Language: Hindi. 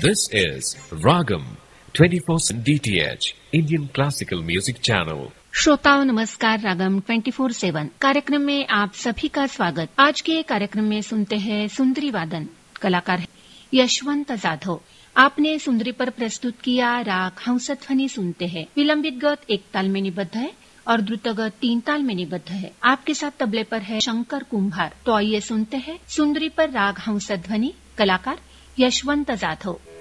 This is Ragam 24/7 DTH Indian Classical Music Channel. श्रोताओं नमस्कार। रागम 24/7 कार्यक्रम में आप सभी का स्वागत। आज के कार्यक्रम में सुनते हैं सुंदरी वादन। कलाकार है यशवंत जाधव। आपने सुंदरी पर प्रस्तुत किया राग हंसध्वनि सुनते हैं। विलंबित गत एक ताल में निबद्ध है और द्रुतगत 3 ताल में निबद्ध है। आपके साथ तबले पर है शंकर कुंभार। तो आइए सुनते हैं सुंदरी पर राग हंसध्वनि। कलाकार यशवंत जाधव।